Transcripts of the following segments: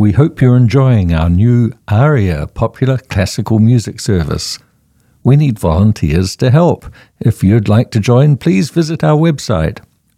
We hope you're enjoying our new ARIA popular classical music service. We need volunteers to help. If you'd like to join, please visit our website,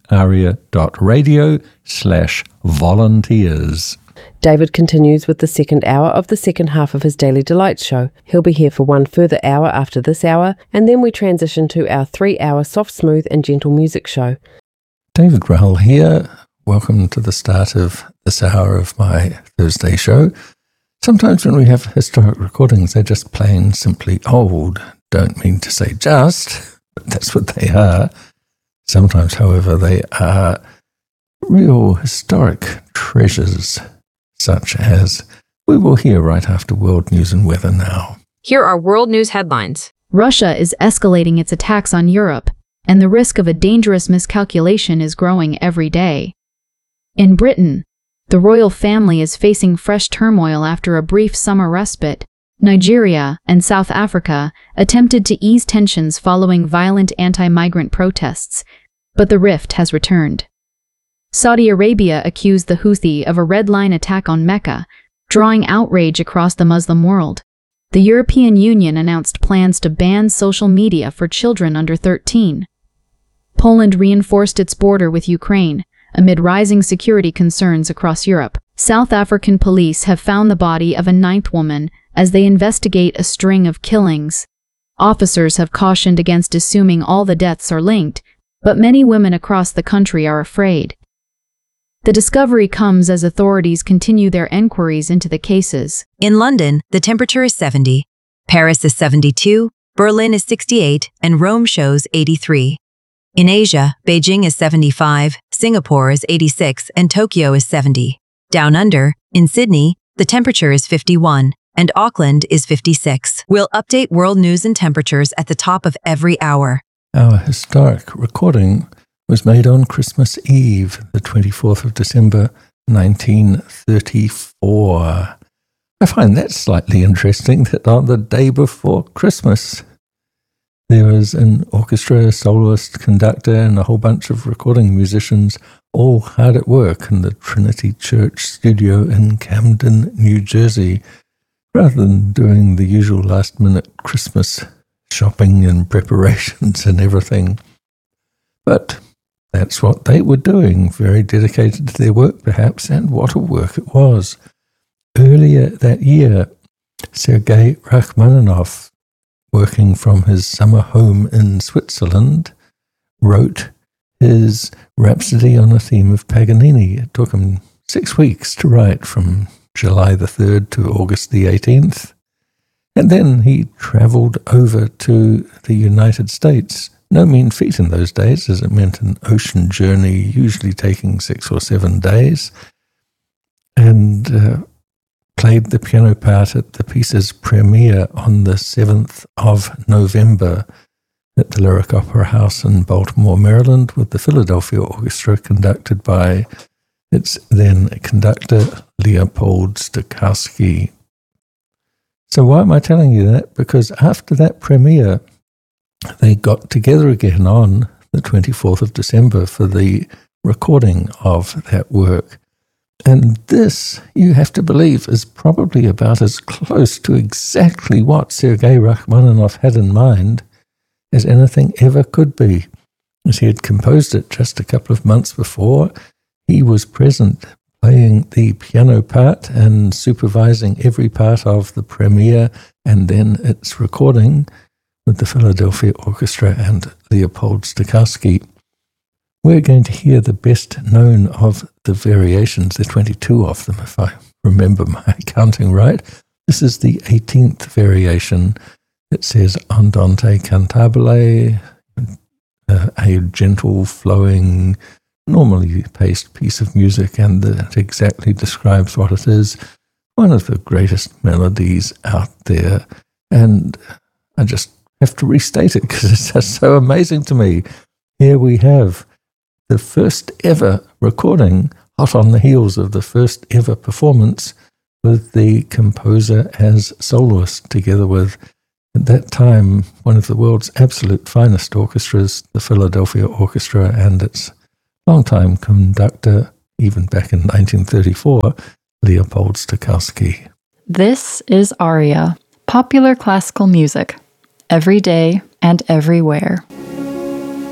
aria.radio/volunteers. David continues with the second hour of the second half of his Daily Delights show. He'll be here for one further hour after this hour, and then we transition to our 3-hour soft, smooth and gentle music show. David Rahul here. Welcome to the start of this hour of my Thursday show. Sometimes when we have historic recordings, they're just plain simply old. Don't mean to say just, but that's what they are. Sometimes, however, they are real historic treasures, such as we will hear right after World News and Weather now. Here are world news headlines. Russia is escalating its attacks on Europe, and the risk of a dangerous miscalculation is growing every day. In Britain, the royal family is facing fresh turmoil after a brief summer respite. Nigeria and South Africa attempted to ease tensions following violent anti-migrant protests, but the rift has returned. Saudi Arabia accused the Houthi of a red line attack on Mecca, drawing outrage across the Muslim world. The European Union announced plans to ban social media for children under 13. Poland reinforced its border with Ukraine amid rising security concerns across Europe. South African police have found the body of a 9th woman as they investigate a string of killings. Officers have cautioned against assuming all the deaths are linked, but many women across the country are afraid. The discovery comes as authorities continue their enquiries into the cases. In London, the temperature is 70, Paris is 72, Berlin is 68, and Rome shows 83. In Asia, Beijing is 75, Singapore is 86, and Tokyo is 70. Down under, in Sydney, the temperature is 51, and Auckland is 56. We'll update world news and temperatures at the top of every hour. Our historic recording was made on Christmas Eve, the 24th of December, 1934. I find that slightly interesting that on the day before Christmas, there was an orchestra, soloist, conductor, and a whole bunch of recording musicians all hard at work in the Trinity Church studio in Camden, New Jersey, rather than doing the usual last-minute Christmas shopping and preparations and everything. But that's what they were doing, very dedicated to their work perhaps, and what a work it was. Earlier that year, Sergei Rachmaninoff, working from his summer home in Switzerland, wrote his Rhapsody on a Theme of Paganini. It took him 6 weeks to write, from July the 3rd to August the 18th. And then he travelled over to the United States. No mean feat in those days, as it meant an ocean journey, usually taking 6 or 7 days, and played the piano part at the piece's premiere on the 7th of November at the Lyric Opera House in Baltimore, Maryland, with the Philadelphia Orchestra conducted by its then conductor, Leopold Stokowski. So why am I telling you that? Because after that premiere, they got together again on the 24th of December for the recording of that work. And this, you have to believe, is probably about as close to exactly what Sergei Rachmaninoff had in mind as anything ever could be. As he had composed it just a couple of months before, he was present playing the piano part and supervising every part of the premiere and then its recording with the Philadelphia Orchestra and Leopold Stokowski. We're going to hear the best known of the variations. There are 22 of them, if I remember my counting right. This is the 18th variation. It says Andante cantabile, a gentle, flowing, normally paced piece of music, and that exactly describes what it is. One of the greatest melodies out there. And I just have to restate it because it's just so amazing to me. Here we have the first ever recording, hot on the heels of the first ever performance, with the composer as soloist, together with, at that time, one of the world's absolute finest orchestras, the Philadelphia Orchestra, and its longtime conductor, even back in 1934, Leopold Stokowski. This is ARIA, popular classical music, every day and everywhere.